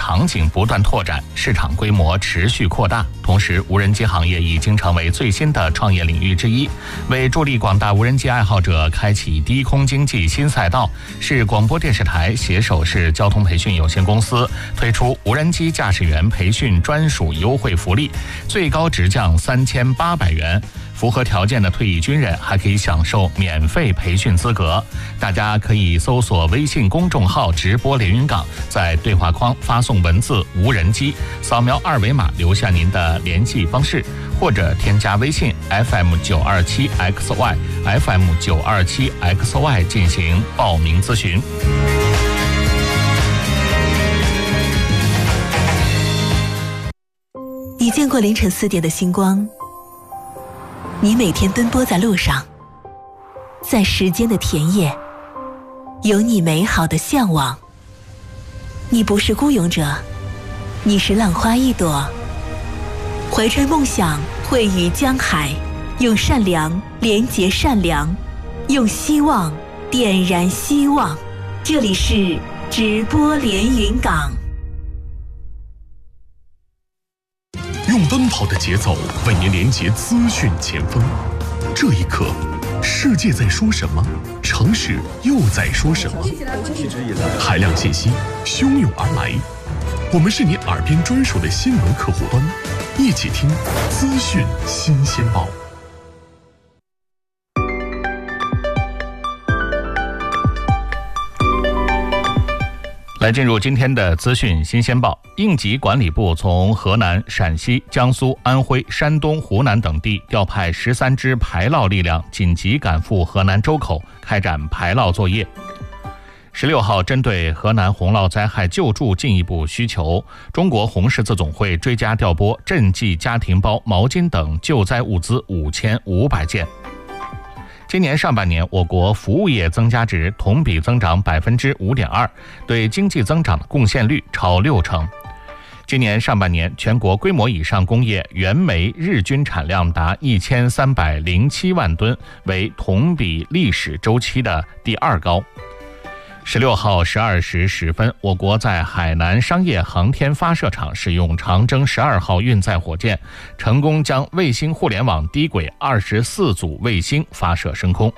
场景不断拓展，市场规模持续扩大。同时，无人机行业已经成为最新的创业领域之一。为助力广大无人机爱好者开启低空经济新赛道，市广播电视台携手市交通培训有限公司推出无人机驾驶员培训专属优惠福利，最高直降3800元。符合条件的退役军人还可以享受免费培训资格。大家可以搜索微信公众号直播连云港，在对话框发送文字无人机，扫描二维码留下您的联系方式，或者添加微信 FM927XY FM927XY 进行报名咨询。 你见过凌晨4点的星光？你每天奔波在路上，在时间的田野，有你美好的向往。你不是孤勇者，你是浪花一朵，怀揣梦想，汇于江海，用善良连结善良，用希望点燃希望。这里是直播连云港。 用奔跑的节奏为您连接资讯前锋。这一刻，世界在说什么？城市又在说什么？海量信息汹涌而来，我们是你耳边专属的新闻客户端，一起听资讯新鲜报。 来进入今天的资讯新鲜报。应急管理部从河南、陕西、江苏、安徽、山东、湖南等地调派13支排涝力量，紧急赶赴河南周口开展排涝作业。16号，针对河南洪涝灾害救助进一步需求，中国红十字总会追加调拨赈济家庭包、毛巾等救灾物资5500件。今年上半年，我国服务业增加值同比增长5.2%，对经济增长的贡献率超60%。今年上半年，全国规模以上工业原煤日均产量达1307万吨，为同比历史周期的第2高。16号12时10分，我国在海南商业航天发射场使用长征12号运载火箭，成功将卫星互联网低轨24组卫星发射升空。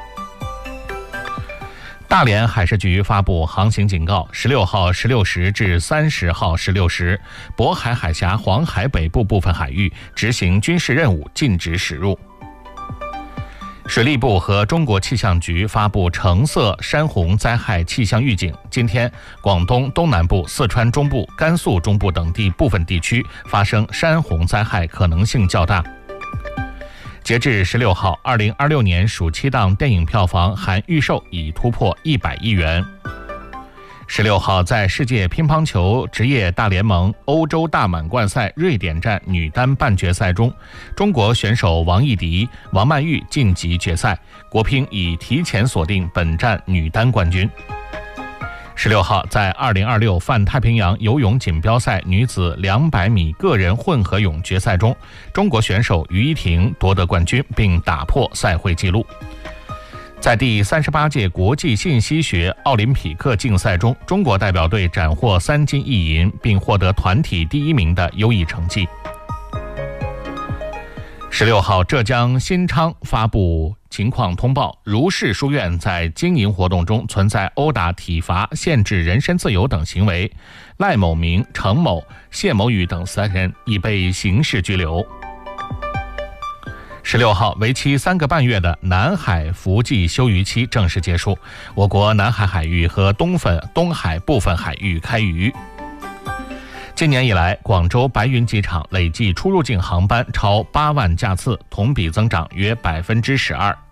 大连海事局发布航行警告，16号16时至30号16时，渤海海峡、黄海北部部分海域执行军事任务，禁止驶入。水利部和中国气象局发布橙色山洪灾害气象预警，今天广东东南部、四川中部、甘肃中部等地部分地区发生山洪灾害可能性较大。截至16号，2026年暑期档电影票房含预售已突破100亿元。16号，在世界乒乓球职业大联盟欧洲大满贯赛瑞典站女单半决赛中，中国选手王艺迪、王曼玉晋级决赛，国乒已提前锁定本站女单冠军。16号，在2026泛太平洋游泳锦标赛女子200米个人混合泳决赛中，中国选手于依婷夺得冠军，并打破赛会纪录。在第38届国际信息学奥林匹克竞赛中，中国代表队斩获3金1银，并获得团体第1名的优异成绩。16号，浙江新昌发布情况通报，如是书院在经营活动中存在殴打、体罚、限制人身自由等行为，赖某明、程某、谢某宇等3人已被刑事拘留。16号，为期3个半月的南海伏季休渔期正式结束，我国南海海域和东海部分海域开渔。今年以来，广州白云机场累计出入境航班超8万架次，同比增长约12%。